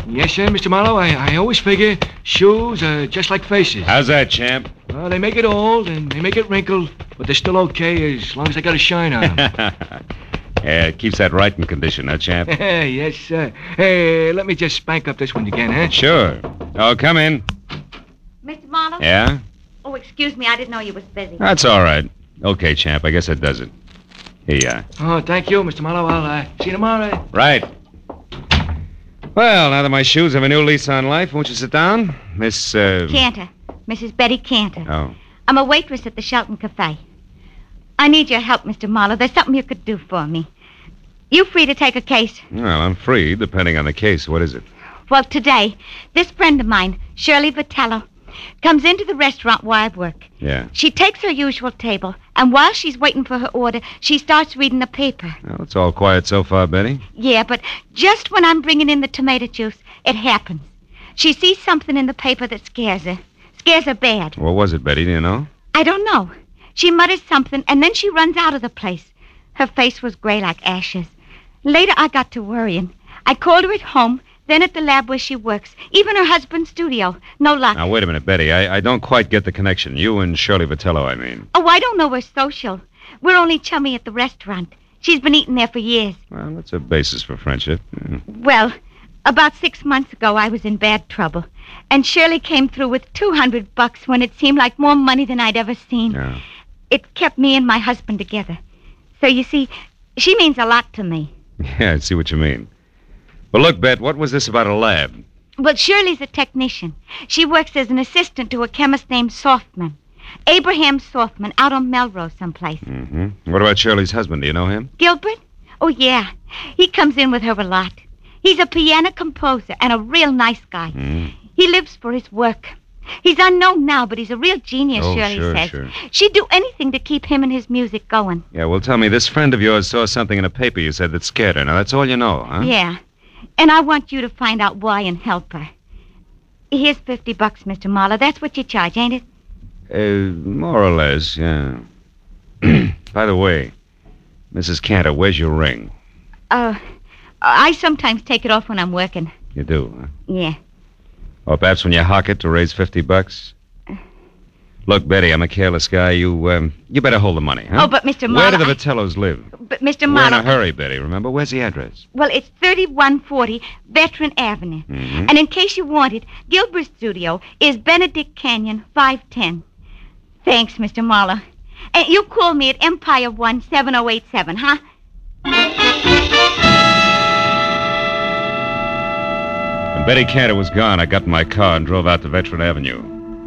Yes, sir, Mr. Marlowe. I always figure shoes are just like faces. How's that, champ? Well, they make it old and they make it wrinkled, but they're still okay as long as they got a shine on them. Yeah, it keeps that right in condition, huh, champ? Yes, sir. Hey, let me just spank up this one again, huh? Sure. Oh, come in. Mr. Marlowe? Yeah? Oh, excuse me. I didn't know you was busy. That's all right. Okay, champ. I guess that does it. Here you are. Oh, thank you, Mr. Marlowe. I'll see you tomorrow. Right. Well, now that my shoes have a new lease on life, won't you sit down? Miss, Cantor. Mrs. Betty Cantor. Oh. I'm a waitress at the Shelton Cafe. I need your help, Mr. Marlowe. There's something you could do for me. You free to take a case? Well, I'm free, depending on the case. What is it? Well, today, this friend of mine, Shirley Vitello, comes into the restaurant where I work. Yeah. She takes her usual table, and while she's waiting for her order, she starts reading the paper. Well, it's all quiet so far, Betty. Yeah, but just when I'm bringing in the tomato juice, it happens. She sees something in the paper that scares her. Scares her bad. What was it, Betty? Do you know? I don't know. She mutters something, and then she runs out of the place. Her face was gray like ashes. Later, I got to worrying. I called her at home, then at the lab where she works, even her husband's studio. No luck. Now, wait a minute, Betty. I don't quite get the connection. You and Shirley Vitello, I mean. Oh, I don't know her social. We're only chummy at the restaurant. She's been eating there for years. Well, that's a basis for friendship. Yeah. Well, about 6 months ago, I was in bad trouble. And Shirley came through with $200 when it seemed like more money than I'd ever seen. Yeah. It kept me and my husband together. So, you see, she means a lot to me. Yeah, I see what you mean. Well, look, Bet, what was this about a lab? Well, Shirley's a technician. She works as an assistant to a chemist named Softman. Abraham Softman, out on Melrose someplace. Mm-hmm. What about Shirley's husband? Do you know him? Gilbert? Oh, yeah. He comes in with her a lot. He's a piano composer and a real nice guy. Mm. He lives for his work. He's unknown now, but he's a real genius, Oh, Shirley sure, says. sure. She'd do anything to keep him and his music going. Yeah, well, tell me, this friend of yours saw something in a paper you said that scared her. Now, that's all you know, huh? Yeah. And I want you to find out why and help her. Here's $50, Mr. Marlowe. That's what you charge, ain't it? More or less, yeah. By the way, Mrs. Cantor, where's your ring? I sometimes take it off when I'm working. You do, huh? Yeah. Or perhaps when you hock it to raise $50? Look, Betty, I'm a careless guy. You better hold the money, huh? Oh, but Mr. Marlowe... Where do the Vitellos live? But Mr. We're Marlowe... in a hurry, Betty, remember? Where's the address? Well, it's 3140 Veteran Avenue. Mm-hmm. And in case you want it, Gilbert's studio is Benedict Canyon, 510. Thanks, Mr. Marlowe. And you call me at Empire 17087, huh? When Betty Cantor was gone, I got in my car and drove out to Veteran Avenue.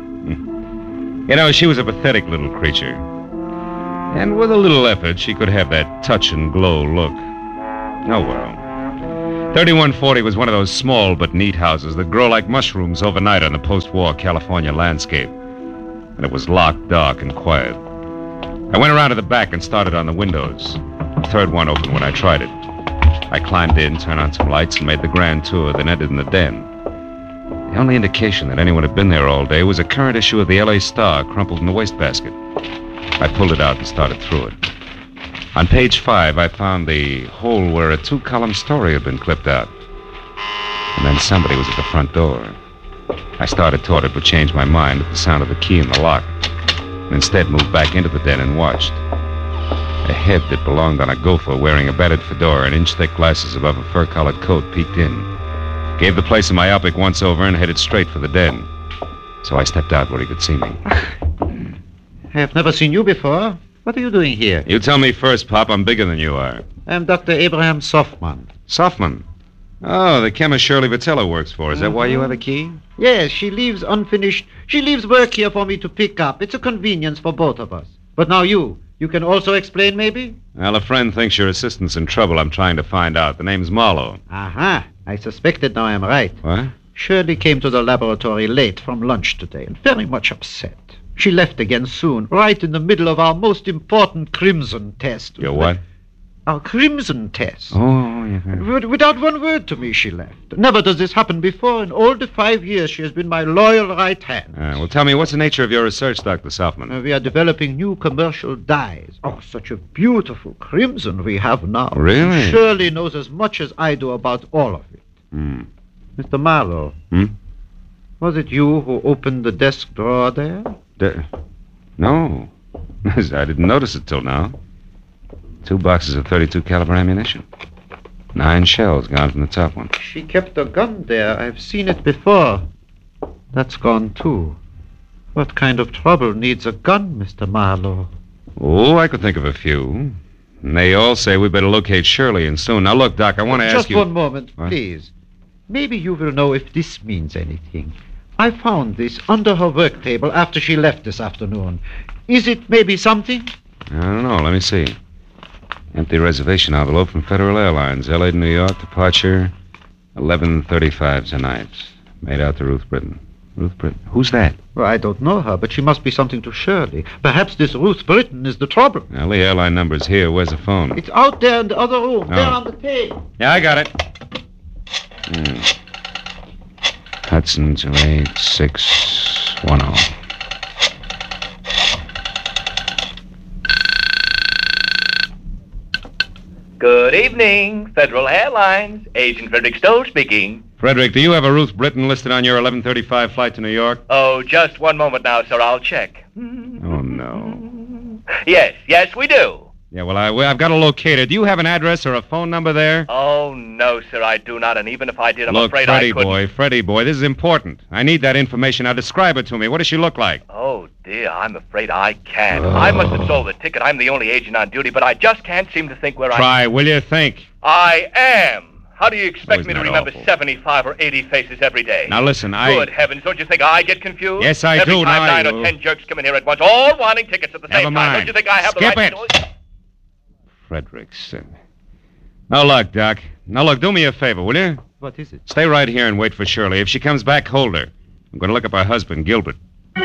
You know, she was a pathetic little creature. And with a little effort, she could have that touch and glow look. Oh, well. 3140 was one of those small but neat houses that grow like mushrooms overnight on the post-war California landscape. And it was locked, dark, and quiet. I went around to the back and started on the windows. The third one opened when I tried it. I climbed in, turned on some lights, and made the grand tour, then entered in the den. The only indication that anyone had been there all day was a current issue of the L.A. Star crumpled in the wastebasket. I pulled it out and started through it. On page 5, I found the hole where a 2-column story had been clipped out. And then somebody was at the front door. I started toward it, but changed my mind at the sound of the key in the lock. And instead moved back into the den and watched. A head that belonged on a gopher wearing a battered fedora and inch-thick glasses above a fur-collared coat peeked in. Gave the place a myopic once-over and headed straight for the den. So I stepped out where he could see me. I have never seen you before. What are you doing here? You tell me first, Pop. I'm bigger than you are. I'm Dr. Abraham Softman. Softman? Oh, the chemist Shirley Vitello works for. Is that why you have the key? Yes, she leaves unfinished. She leaves work here for me to pick up. It's a convenience for both of us. But now you can also explain, maybe? Well, a friend thinks your assistant's in trouble. I'm trying to find out. The name's Marlowe. Aha. I suspected now I'm right. What? Shirley came to the laboratory late from lunch today and very much upset. She left again soon, right in the middle of our most important crimson test. Your what? Our crimson test. Oh, yeah. Without one word to me, she left. Never does this happen before. In all the 5 years, she has been my loyal right hand. Well, tell me, what's the nature of your research, Dr. Softman? We are developing new commercial dyes. Oh, such a beautiful crimson we have now. Really? Shirley knows as much as I do about all of it. Mr. Marlowe. Was it you who opened the desk drawer there? No. I didn't notice it till now. 2 boxes of .32 caliber ammunition. 9 shells gone from the top one. She kept a gun there. I've seen it before. That's gone, too. What kind of trouble needs a gun, Mr. Marlowe? Oh, I could think of a few. And they all say we better locate Shirley, and soon. Now, look, Doc, I want to ask you... Just one moment, What? please. Maybe you will know if this means anything. I found this under her work table after she left this afternoon. Is it maybe something? I don't know. Let me see. Empty reservation envelope from Federal Airlines, L.A. to New York, departure 11:35 tonight. Made out to Ruth Britton. Ruth Britton? Who's that? Well, I don't know her, but she must be something to Shirley. Perhaps this Ruth Britton is the trouble. Well, the airline number's here. Where's the phone? It's out there in the other room, there Oh. on the table. Yeah, I got it. Hudson 28610. Good evening, Federal Airlines. Agent Frederick Stowe speaking. Frederick, do you have a Ruth Britton listed on your 11:35 flight to New York? Oh, just one moment now, sir. I'll check. Oh, no. Yes, we do. Yeah, well, I've got to locate her. Do you have an address or a phone number there? Oh, no, sir, I do not. And even if I did, I'm Look, afraid Freddie I couldn't. Freddie boy, this is important. I need that information. Now, describe it to me. What does she look like? Oh, dear, I'm afraid I can't. I must have sold the ticket. I'm the only agent on duty, but I just can't seem to think where Try, will you? Think. I am. How do you expect isn't me to that remember awful? 75 or 80 faces every day? Now, listen, Good heavens, don't you think I get confused? Yes, I every do. Time Now I 9 do. or 10 jerks come in here at once, all wanting tickets at the Never same mind. time. Don't you think I have Skip the right it. to do it? Frederickson. Now, look, Doc. Now, look, do me a favor, will you? What is it? Stay right here and wait for Shirley. If she comes back, hold her. I'm going to look up her husband, Gilbert.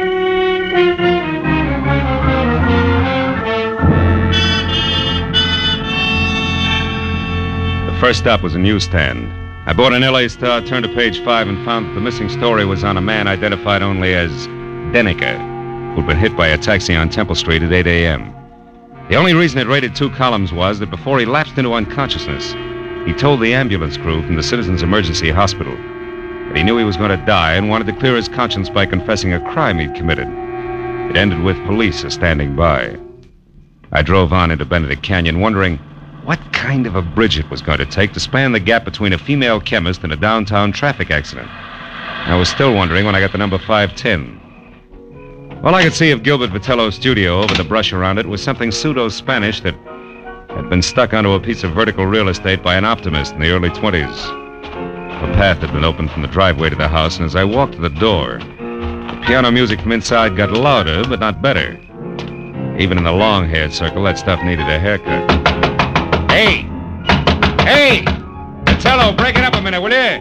The first stop was a newsstand. I bought an L.A. Star, turned to page 5, and found that the missing story was on a man identified only as Deniker, who'd been hit by a taxi on Temple Street at 8 a.m. The only reason it rated 2 columns was that before he lapsed into unconsciousness, he told the ambulance crew from the Citizens Emergency Hospital that he knew he was going to die and wanted to clear his conscience by confessing a crime he'd committed. It ended with police standing by. I drove on into Benedict Canyon, wondering what kind of a bridge it was going to take to span the gap between a female chemist and a downtown traffic accident. I was still wondering when I got to number 510. All I could see of Gilbert Vitello's studio over the brush around it was something pseudo-Spanish that had been stuck onto a piece of vertical real estate by an optimist in the early 20s. A path had been opened from the driveway to the house, and as I walked to the door, the piano music from inside got louder, but not better. Even in the long-haired circle, that stuff needed a haircut. Hey! Hey! Vitello, break it up a minute, will you?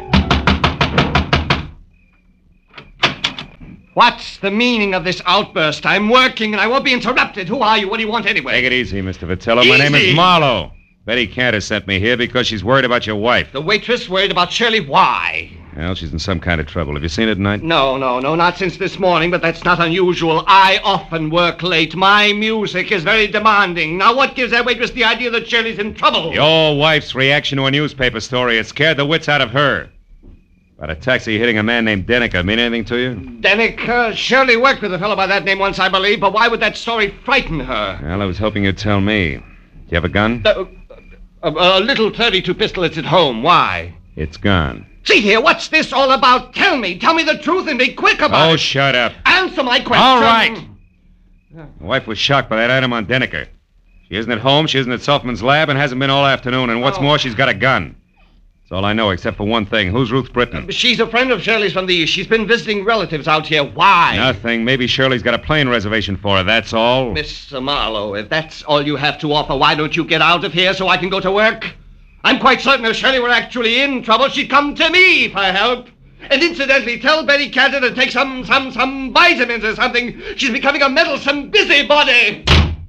What's the meaning of this outburst? I'm working and I won't be interrupted. Who are you? What do you want anyway? Take it easy, Mr. Vitello. My name is Easy? Marlowe. Betty Cantor sent me here because she's worried about your wife. The waitress worried about Shirley. Why? Well, she's in some kind of trouble. Have you seen her tonight? No, not since this morning, but that's not unusual. I often work late. My music is very demanding. Now, what gives that waitress the idea that Shirley's in trouble? Your wife's reaction to a newspaper story. It scared the wits out of her. About a taxi hitting a man named Deniker mean anything to you? Denick, Shirley worked with a fellow by that name once, I believe, but why would that story frighten her? Well, I was hoping you'd tell me. Do you have a gun? A little .32 pistol that's at home. Why? It's gone. See here, what's this all about? Tell me the truth and be quick about Oh, it. shut up. Answer my question. All right. My wife was shocked by that item on Deniker. She isn't at home, she isn't at Selfman's lab, and hasn't been all afternoon. And what's more, she's got a gun. That's all I know, except for one thing. Who's Ruth Britton? She's a friend of Shirley's from the East. She's been visiting relatives out here. Why? Nothing. Maybe Shirley's got a plane reservation for her, that's all. Mr. Marlowe, if that's all you have to offer, why don't you get out of here so I can go to work? I'm quite certain if Shirley were actually in trouble, she'd come to me for help. And incidentally, tell Betty Cantor to take some vitamins or something. She's becoming a meddlesome busybody.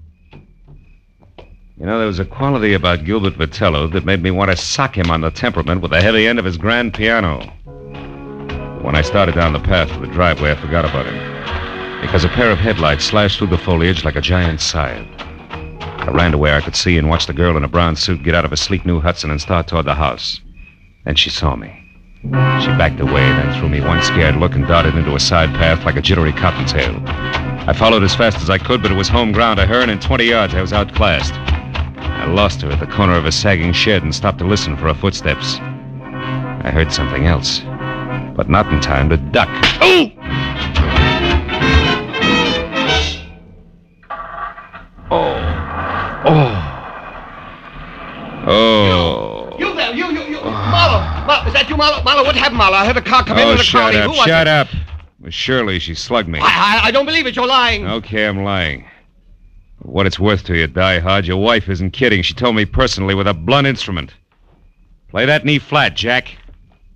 You know, there was a quality about Gilbert Vitello that made me want to sock him on the temperament with the heavy end of his grand piano. When I started down the path to the driveway, I forgot about him, because a pair of headlights slashed through the foliage like a giant scythe. I ran to where I could see and watched the girl in a brown suit get out of a sleek new Hudson and start toward the house. Then she saw me. She backed away, then threw me one scared look and darted into a side path like a jittery cottontail. I followed as fast as I could, but it was home ground to her, and in 20 yards I was outclassed. I lost her at the corner of a sagging shed and stopped to listen for her footsteps. I heard something else, but not in time to duck. Oh! Oh. You there, you. Marlo, is that you, Marlo? Marlo, what happened, Marlo? I heard a car come in with a crowd. Who was it? Shut up. It was Shirley. She slugged me. I don't believe it. You're lying. Okay, I'm lying. For what it's worth to you, Die Hard, your wife isn't kidding. She told me personally with a blunt instrument. Play that knee flat, Jack.